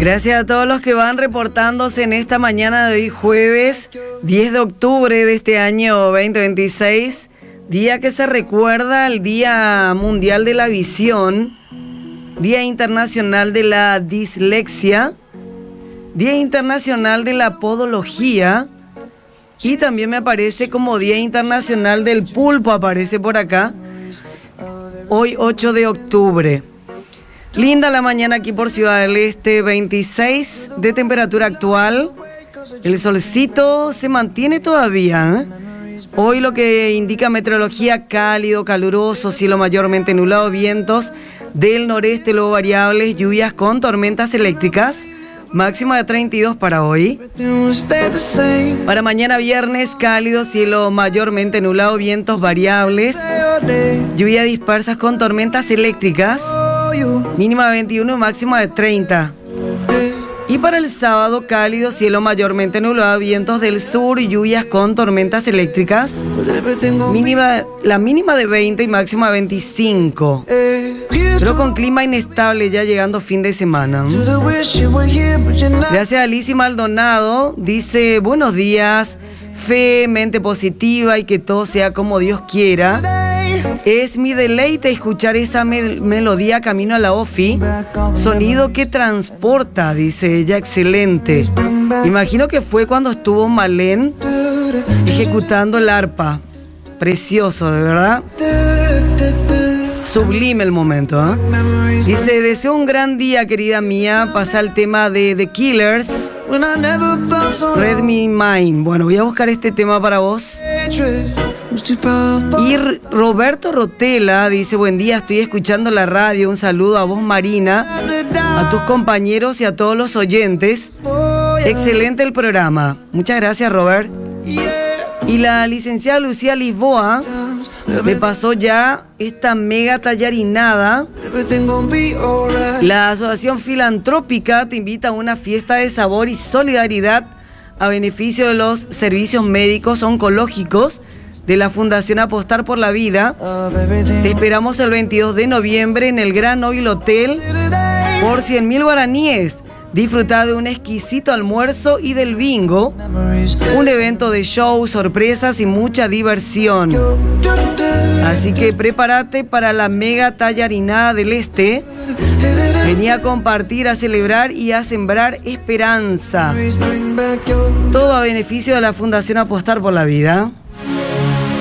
Gracias a todos los que van reportándose en esta mañana de hoy, jueves 10 de octubre de este año 2026, día que se recuerda el Día Mundial de la Visión, Día Internacional de la Dislexia, Día Internacional de la Podología, y también me aparece como Día Internacional del Pulpo, aparece por acá, hoy 8 de octubre. Linda la mañana aquí por Ciudad del Este, 26 de temperatura actual. El solcito se mantiene todavía, ¿eh? Hoy lo que indica meteorología: cálido, caluroso, cielo mayormente nublado, vientos del noreste, luego variables, lluvias con tormentas eléctricas. Máxima de 32 para hoy. Para mañana viernes, cálido, cielo mayormente nublado, vientos variables, lluvia dispersas con tormentas eléctricas. Mínima de 21, máxima de 30. Y para el sábado, cálido, cielo mayormente nublado, vientos del sur y lluvias con tormentas eléctricas. La mínima de 20 y máxima de 25. Pero con clima inestable ya llegando fin de semana. Gracias a Alicia Maldonado. Dice: buenos días, fe, mente positiva y que todo sea como Dios quiera. Es mi deleite escuchar esa melodía camino a la OFI. Sonido que transporta, dice ella, excelente. Imagino que fue cuando estuvo Malén ejecutando el arpa. Precioso, de verdad. Sublime el momento, ¿eh? Dice: deseo un gran día, querida mía. Pasa el tema de The Killers, Read Me Mind. Bueno, voy a buscar este tema para vos. Y Roberto Rotela dice: buen día, estoy escuchando la radio. Un saludo a vos, Marina, a tus compañeros y a todos los oyentes. Excelente el programa. Muchas gracias, Robert. Y la licenciada Lucía Lisboa me pasó ya esta mega tallarinada. La Asociación Filantrópica te invita a una fiesta de sabor y solidaridad a beneficio de los servicios médicos oncológicos de la Fundación Apostar por la Vida. Te esperamos el 22 de noviembre en el Gran Nobile Hotel por 100.000 guaraníes. Disfruta de un exquisito almuerzo y del bingo, un evento de show, sorpresas y mucha diversión. Así que prepárate para la mega tallarinada del Este. Vení a compartir, a celebrar y a sembrar esperanza. Todo a beneficio de la Fundación Apostar por la Vida.